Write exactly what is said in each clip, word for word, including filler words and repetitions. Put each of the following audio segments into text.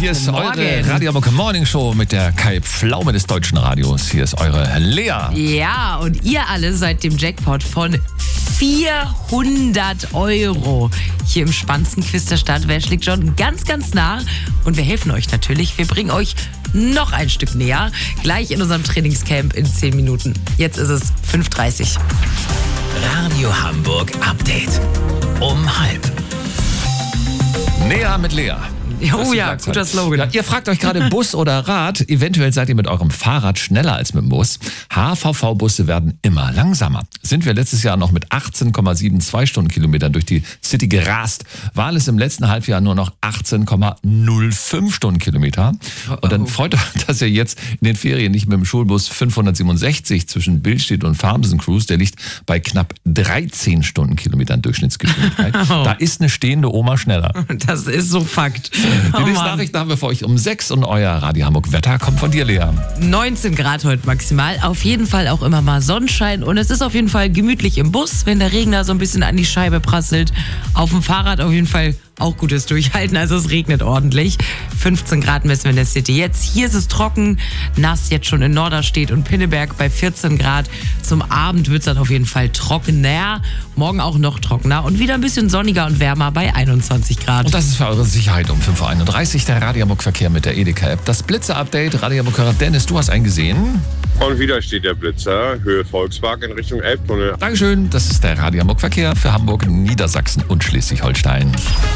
Hier ist Morgen. eure Radio Hamburg Morning Show mit der Kai Pflaume des deutschen Radios. Hier ist eure Lea. Ja, und ihr alle seid dem Jackpot von vierhundert Euro hier im spannendsten Quiz der Stadt. Wer schlägt schon ganz, ganz nah? Und wir helfen euch natürlich. Wir bringen euch noch ein Stück näher. Gleich in unserem Trainingscamp in zehn Minuten. Jetzt ist es fünf Uhr dreißig. Radio Hamburg Update. Um halb. Näher mit Lea. Oh ja, guter Slogan. Ja, ihr fragt euch gerade Bus oder Rad. Eventuell seid ihr mit eurem Fahrrad schneller als mit dem Bus. H V V-Busse werden immer langsamer. Sind wir letztes Jahr noch mit achtzehn Komma zweiundsiebzig Stundenkilometern durch die City gerast, waren es im letzten Halbjahr nur noch achtzehn Komma null fünf Stundenkilometer. Und dann freut euch, dass ihr jetzt in den Ferien nicht mit dem Schulbus fünfhundertsiebenundsechzig zwischen Billstedt und Farmsen cruist. Der liegt bei knapp dreizehn Stundenkilometern Durchschnittsgeschwindigkeit. Da ist eine stehende Oma schneller. Das ist so Fakt. Die Oh nächste Mann. Nachricht haben wir für euch um sechs und euer Radio Hamburg Wetter kommt von dir, Lea. neunzehn Grad heute maximal. Auf jeden Fall auch immer mal Sonnenschein. Und es ist auf jeden Fall gemütlich im Bus, wenn der Regen da so ein bisschen an die Scheibe prasselt. Auf dem Fahrrad auf jeden Fall auch gutes Durchhalten. Also es regnet ordentlich. fünfzehn Grad messen wir in der City jetzt. Hier ist es trocken, nass jetzt schon in Norderstedt und Pinneberg bei vierzehn Grad. Zum Abend wird es dann auf jeden Fall trockener. Morgen auch noch trockener und wieder ein bisschen sonniger und wärmer bei einundzwanzig Grad. Und das ist für eure Sicherheit um fünf Uhr einunddreißig der Radio Hamburg Verkehr mit der Edeka-App. Das Blitzer-Update, Radio Hamburg-Hörer Dennis, du hast einen gesehen. Und wieder steht der Blitzer, Höhe Volkspark in Richtung Elbtunnel. Dankeschön, das ist der Radio Hamburg Verkehr für Hamburg, Niedersachsen und Schleswig-Holstein.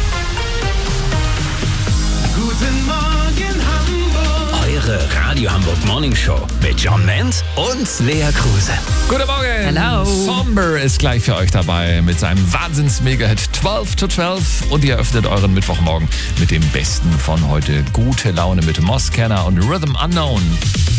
Guten Morgen Hamburg. Eure Radio Hamburg Morning Show mit John Menz und Lea Kruse. Guten Morgen. Hello. Somber ist gleich für euch dabei mit seinem Wahnsinns-Mega-Hit zwölf to zwölf und ihr eröffnet euren Mittwochmorgen mit dem Besten von heute. Gute Laune mit Moss Kenner und Rhythm Unknown.